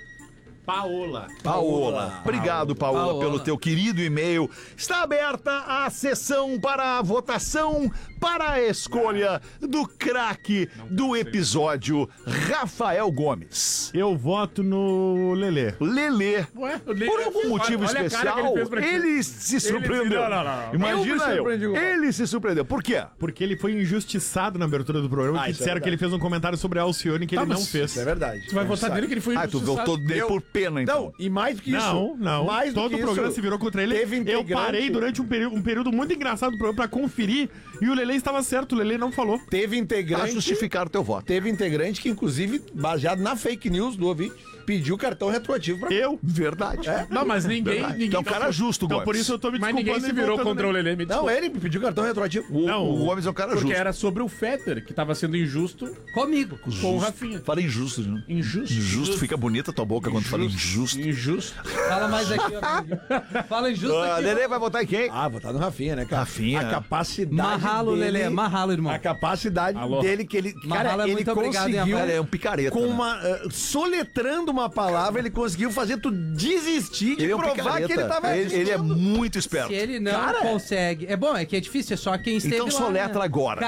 Paola. Paola. Obrigado, Paola, Paola. pelo teu querido e-mail. Está aberta a sessão para a votação para a escolha do craque do episódio, Rafael Gomes. Eu voto no Lelê. Lelê. Ué, o Lelê- Por algum motivo olha a cara especial, que ele fez pra ti. ele se surpreendeu. Não, não, não. Eu me Imagina eu. surpreendi com o Ele se surpreendeu. Por quê? Porque ele foi injustiçado na abertura do programa, Ah, que isso é disseram que verdade. ele fez um comentário sobre a Alcione que Tá, ele não mas fez. isso é verdade. Tu vai votar Sabe. nele que ele foi Ah, tu injustiçado. votou dele Eu- por pena, então. Não, e mais do que isso. Não, não. Mais do Todo que o programa isso, se virou contra ele. teve Eu integrante- parei durante um período, um período muito engraçado do programa pra conferir e o Lelê estava certo, o Lelê não falou. Teve integrante. Pra justificar o teu voto. Teve integrante que, inclusive, baseado na fake news do ouvinte, pediu cartão retroativo pra Eu? Verdade. É. Não, mas ninguém... Verdade. ninguém Tu é um cara justo, Então Gomes. por isso eu tô me Mas desculpando. ninguém se e virou votando contra o nele. Lelê, me Não, desculpa. ele pediu cartão retroativo. O, Não, o Gomes é um cara Porque justo. era sobre o Fetter, que tava sendo injusto Comigo. com o Rafinha. Fala injusto, né? Injusto. Injusto, fica bonita a tua boca quando fala injusto. Injusto. Fala mais aqui, ó. Fala injusto Ah, aqui. Lelê vai votar em quem? Ah, votar no Rafinha, né, cara? Rafinha. A capacidade Marralo, dele... Lelê. Marralo, irmão. A capacidade Alô. dele que ele... Marralo Cara, é ele muito obrigado, hein, conseguiu... Rafael? É um picareta. Com né? uma... eh, soletrando uma palavra, ele conseguiu fazer tu desistir de Ele é um provar picareta. que ele tava ele, ele é muito esperto. Se ele não Cara. consegue. É bom, é que é difícil, é só quem esteve Então lá, soletra né? agora.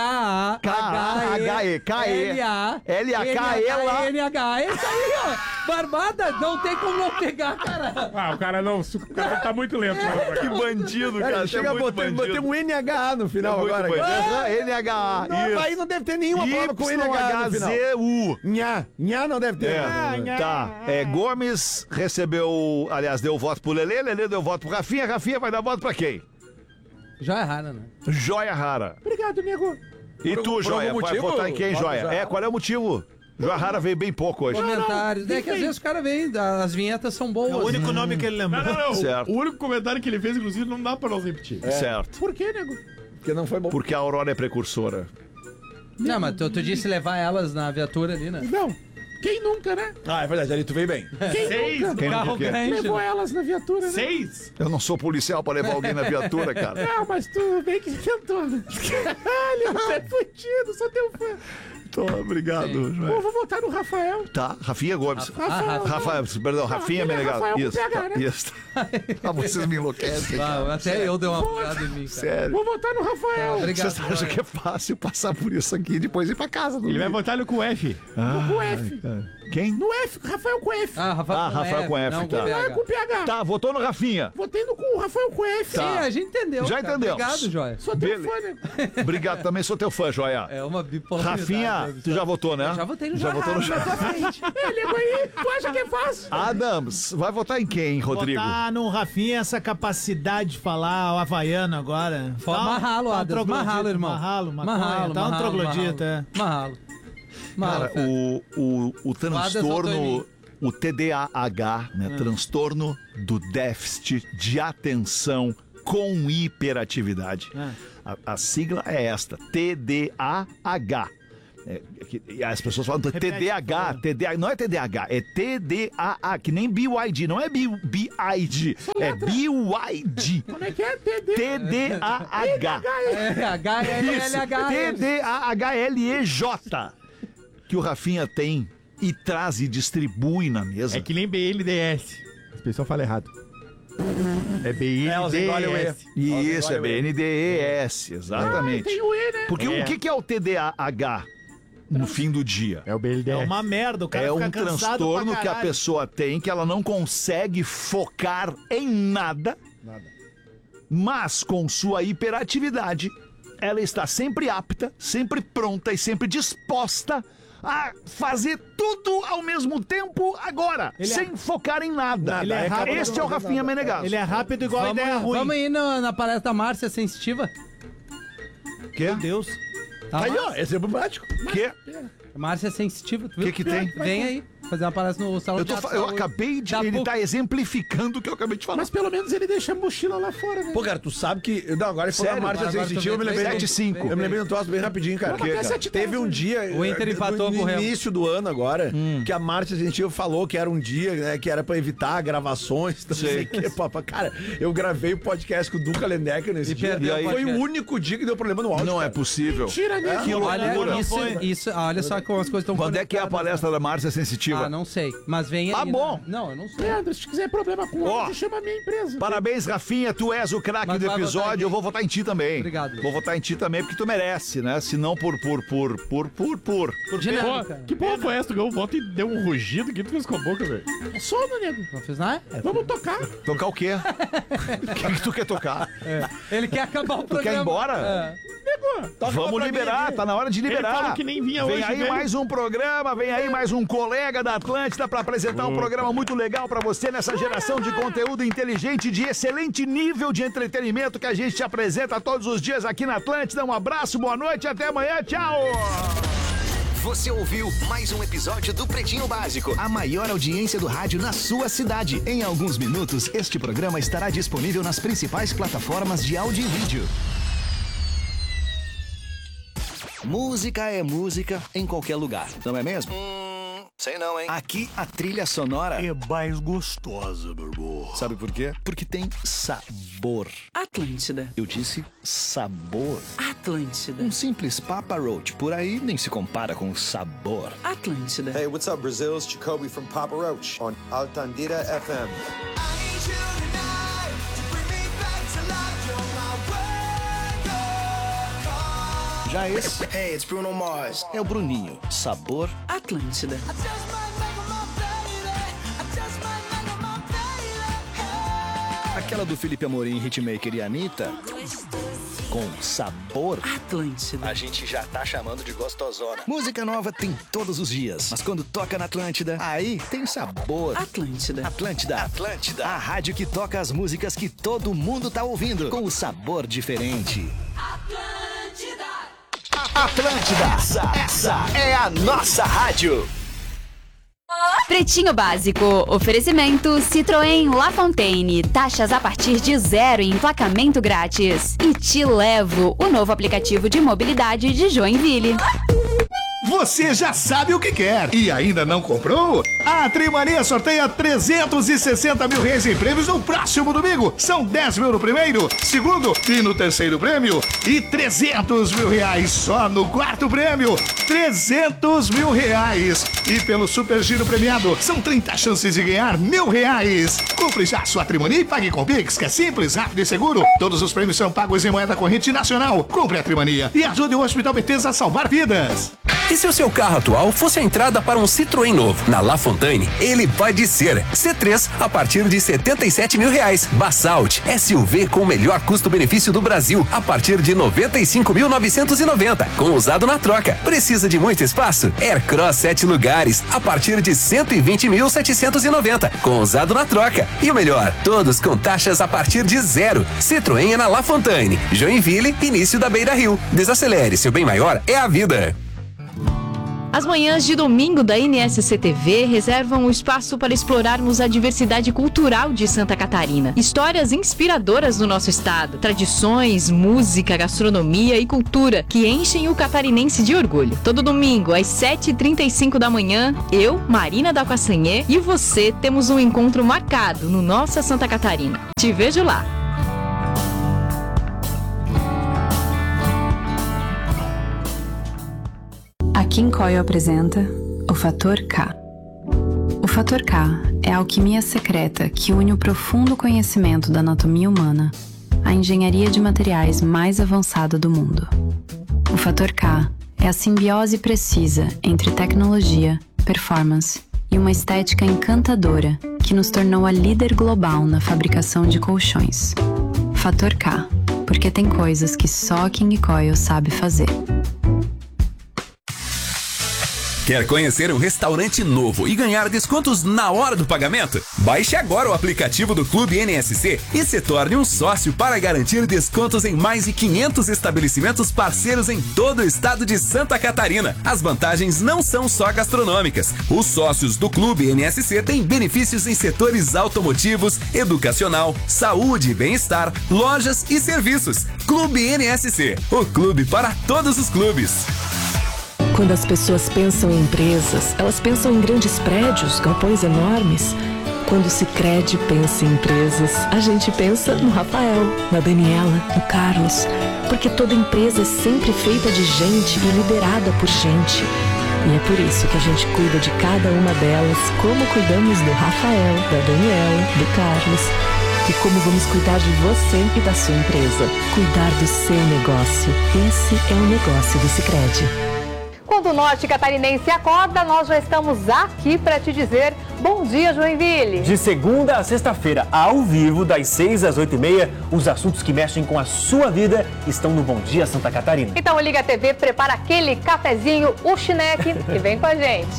K-A-H-E. K-A-H-E. L-A. L-A-K-E-L-A. N-H. É isso aí, ó. Barbada, não tem como não pegar, cara. Ah, o cara não. O cara tá muito lento. Que bandido, Cara, cara. chega a muito botar, bandido. botei um N H A no final É muito agora. bandido. cara. Ah, N H A. Não, isso. aí não deve ter nenhuma palavra com N H A no final. Y H Z U. Nha, nha não deve ter. É, tá. É, Gomes recebeu, aliás, deu voto pro Lelê, Lelê deu voto pro Rafinha, Rafinha vai dar voto pra quem? Já é rara, né? Joia Rara. Obrigado, nego. E Por- tu, por Joia, algum vai motivo, votar em quem, vota Joia? Joia É, Rara? qual é o motivo? Joia Rara veio bem pouco hoje. Comentários. É que às vezes o cara vem, as vinhetas são boas. É o único né? nome que ele lembrou. Não, não, não. Certo. O único comentário que ele fez, inclusive, não dá pra nós repetir. Certo. Por quê, nego? Porque não foi bom. Porque a Aurora é precursora. Não, mas tu, tu disse levar elas na viatura ali, né? Não. Quem nunca, né? Ah, é verdade, ali tu veio bem. Quem Seis, nunca? Quem carro nunca? grande. Levou elas na viatura, né? Seis? Eu não sou policial pra levar alguém na viatura, cara. Não, mas tu bem que tentou, né? Olha, você é fudido, sou teu fã. Tô, obrigado, Joel. Pô, vou votar no Rafael. Tá, Rafinha Gomes. Rafael. Rafael, perdão, Rafinha Menegaso. Rafael com Isso, P H, tá, né? isso. Ah, vocês me enlouquecem, Ah, cara. até eu dei uma bugada em mim, cara. Sério. Vou votar no Rafael. Obrigado. Vocês acham que é fácil passar por isso aqui e depois ir pra casa? Ele vai votar no com F. Ah, Com F. cara. Quem? No F, Rafael com F. Ah, Rafael, Ah, Rafael com F, não, tá. com Não é P H. com P H. Tá, votou no Rafinha. Votei no com o Rafael com F. Sim, a gente entendeu. Já cara. entendemos. Obrigado, Joia. Sou teu Bele- fã, né? Obrigado, também sou teu fã, Joia. É uma bipolaridade. Rafinha, tu já votou, né? Eu já votei no Já Joia. votou no Na tua frente. É, nego aí, tu acha que é fácil? Adams, vai votar em quem, Rodrigo? Botar no Rafinha essa capacidade de falar o havaiano agora. Fala, Tá um- Marralo, tá um Adams. troglodita, Marralo, irmão. Marralo, maconha, Marralo, tá um marralo, troglodita. é. Marralo. Marralo. Cara, o, o, o votou em transtorno, mim. o T D A H, né? Transtorno do déficit de atenção com hiperatividade. A, a sigla é esta, T D A H. É, é que- e as pessoas falam T D A H, T D A H, não é T D A H, é T D A H, que nem B Y D, não é B I D, é B Y D. Como é que é? T D. T D A H. É, H L L Isso, H. T D A H L E J. Que o Rafinha tem e traz e distribui na mesa. É que nem B N D E S. As pessoas falam errado. É B É, N os D engole o E E. S. Isso, é B N D E S, exatamente. Tem o E, né? Porque É. o que que é o T D A H no fim do dia? É o B N D E É S. uma merda, o cara É fica um cansado transtorno pra que a caralho. pessoa tem, que ela não consegue focar em nada, mas com sua hiperatividade, ela está sempre apta, sempre pronta e sempre disposta a fazer tudo ao mesmo tempo agora, Ele é- sem focar em nada. Ele é rápido, Este é o Rafinha Menegaso. Ele é rápido igual a Vamos, ideia ruim. vamos ir na, na palestra da Márcia Sensitiva? Quê? Meu Deus. Tá, Aí, ó, esse é prático. Quê? Márcia Sensitiva, tu viu? Que que tem? Vem aí, fazer uma palestra no salão Eu, de tô, teatro fa- eu hoje. acabei de... Daqui a Ele pouco- tá exemplificando o que eu acabei de falar. Mas pelo menos ele deixa a mochila lá fora, né? Pô, cara, tu sabe que. Não, agora ele falou da Sério? marcha Agora tu sensitiva, eu me vem, lembrei. vem, de- sete cinco. Eu me lembrei de um troço bem rapidinho, cara. Vamos até sete Teve um dia. O Inter eh, empatou no com o Remo. início do ano agora, que a marcha sensitiva falou que era um dia, né, que era pra evitar gravações, não sei o que. Papa. Cara, eu gravei o podcast com o Duca Lendecker nesse E dia. perdeu E o foi o podcast. único dia que deu problema no áudio. Não é cara. possível. Tira, né? Que Olha, loucura. isso, isso, olha só como as coisas estão Quando é que é a palestra da Márcia Sensitiva? Ah, não sei. Mas vem aí. Tá né? bom. Não, eu não sei. Leandro, se quiser problema com o Ó. áudio, chama a minha empresa. Parabéns, Rafinha, tu és o craque Mas do vai votar em episódio. quem? Eu vou votar em ti também. Obrigado. Vou votar em ti também porque tu merece, né? Se não por, por, por, por, por, por. De nada, Pô, cara. que porra foi essa? Tu ganhou um voto e deu um rugido que tu fez com a boca, velho. É sono, nego. Não fiz nada? Vamos tocar. Tocar o quê? O que, que tu quer tocar? Ele quer acabar o Tu programa. quer ir embora? É. Nego. Vamos liberar, tá na hora de liberar. falou que nem vinha vem hoje, aí velho. mais um programa, vem aí mais um colega da Atlântida pra apresentar um programa muito legal pra você nessa geração de conteúdo inteligente de excelente nível de entretenimento que a gente te apresenta todos os dias aqui na Atlântida. Um abraço, boa noite, até amanhã, tchau! Você ouviu mais um episódio do Pretinho Básico, a maior audiência do rádio na sua cidade. Em alguns minutos, este programa estará disponível nas principais plataformas de áudio e vídeo. Música é música em qualquer lugar, não é mesmo? Hum, sei não, hein? Aqui a trilha sonora é mais gostosa, meu irmão. Sabe por quê? Porque tem sabor. Atlântida. Eu disse sabor. Atlântida. Um simples Papa Roach por aí nem se compara com o sabor. Atlântida. Hey, what's up, Brazil? It's Jacoby from Papa Roach on Altandira F M. Já esse hey, it's Bruno Mars. É o Bruninho. Sabor Atlântida. aquela do Felipe Amorim, Hitmaker e Anitta. Com sabor Atlântida. A gente já tá chamando de gostosona. Música nova tem todos os dias, mas quando toca na Atlântida, aí tem sabor. Atlântida. Atlântida. Atlântida. A rádio que toca as músicas que todo mundo tá ouvindo, com o sabor diferente. Atlântida. Atlântida. Essa, essa é a nossa rádio. Pretinho Básico, oferecimento Citroën La Fontaine, taxas a partir de zero e emplacamento grátis. E Te Levo, o novo aplicativo de mobilidade de Joinville. você já sabe o que quer e ainda não comprou? A Trimania sorteia trezentos e sessenta mil reais em prêmios no próximo domingo. São dez mil no primeiro, segundo e no terceiro prêmio e trezentos mil reais só no quarto prêmio. trezentos mil reais. E pelo Super Giro premiado, são trinta chances de ganhar mil reais. Compre já sua Trimania e pague com Pix, que é simples, rápido e seguro. Todos os prêmios são pagos em moeda corrente nacional. Compre a Trimania e ajude o Hospital Bethesda a salvar vidas. E se o seu carro atual fosse a entrada para um Citroën novo? Na La Fontaine, ele pode ser C três a partir de setenta e sete mil reais. Basalt, S U V com o melhor custo-benefício do Brasil a partir de noventa e cinco mil novecentos e noventa, com usado na troca. Precisa de muito espaço? Aircross sete lugares a partir de cento e vinte mil setecentos e noventa, com usado na troca. E o melhor, todos com taxas a partir de zero. Citroën é na La Fontaine, Joinville, início da Beira Rio. Desacelere, seu bem maior é a vida. As manhãs de domingo da N S C T V reservam um espaço para explorarmos a diversidade cultural de Santa Catarina. Histórias inspiradoras do nosso estado, tradições, música, gastronomia e cultura que enchem o catarinense de orgulho. Todo domingo, às sete e trinta e cinco da manhã, eu, Marina da Coassanhê, e você temos um encontro marcado no Nossa Santa Catarina. Te vejo lá! A Kim Coyle apresenta o Fator K. O Fator K é a alquimia secreta que une o profundo conhecimento da anatomia humana à engenharia de materiais mais avançada do mundo. O Fator K é a simbiose precisa entre tecnologia, performance e uma estética encantadora que nos tornou a líder global na fabricação de colchões. Fator K, porque tem coisas que só a King Coyle sabe fazer. Quer conhecer um restaurante novo e ganhar descontos na hora do pagamento? Baixe agora o aplicativo do Clube N S C e se torne um sócio para garantir descontos em mais de quinhentos estabelecimentos parceiros em todo o estado de Santa Catarina. As vantagens não são só gastronômicas. Os sócios do Clube N S C têm benefícios em setores automotivos, educacional, saúde e bem-estar, lojas e serviços. Clube N S C, o clube para todos os clubes. Quando as pessoas pensam em empresas, elas pensam em grandes prédios, galpões enormes. Quando o Sicredi pensa em empresas, a gente pensa no Rafael, na Daniela, no Carlos. Porque toda empresa é sempre feita de gente e liderada por gente. E é por isso que a gente cuida de cada uma delas, como cuidamos do Rafael, da Daniela, do Carlos. E como vamos cuidar de você e da sua empresa. Cuidar do seu negócio. Esse é o negócio do Sicredi. Quando o norte catarinense acorda, nós já estamos aqui para te dizer bom dia, Joinville. De segunda a sexta-feira, ao vivo, das seis às oito e meia, os assuntos que mexem com a sua vida estão no Bom Dia Santa Catarina. Então liga a T V, prepara aquele cafezinho, o chineque e vem com a gente.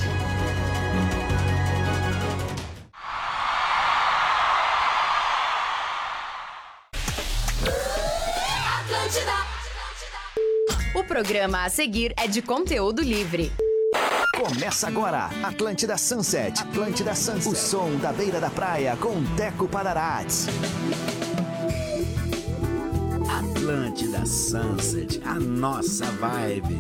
O programa a seguir é de conteúdo livre. Começa agora, Atlântida Sunset. Atlântida Sunset. O som da beira da praia com Deco Padarats. Atlântida Sunset, a nossa vibe.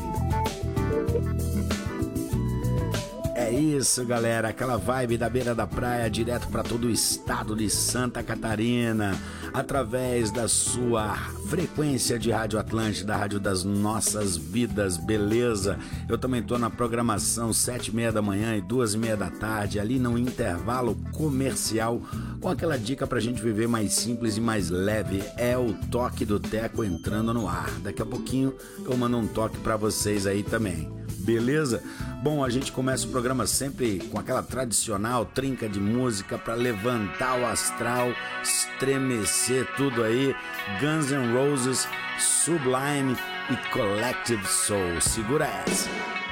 É isso, galera, aquela vibe da beira da praia direto para todo o estado de Santa Catarina, através da sua frequência de Rádio Atlântida, a rádio das nossas vidas, beleza? Eu também tô na programação sete e meia da manhã e duas e meia da tarde, ali no intervalo comercial, com aquela dica pra gente viver mais simples e mais leve, é o toque do Teco entrando no ar. Daqui a pouquinho eu mando um toque pra vocês aí também. Beleza? Bom, a gente começa o programa sempre com aquela tradicional trinca de música para levantar o astral, estremecer tudo aí. Guns N' Roses, Sublime e Collective Soul. Segura essa.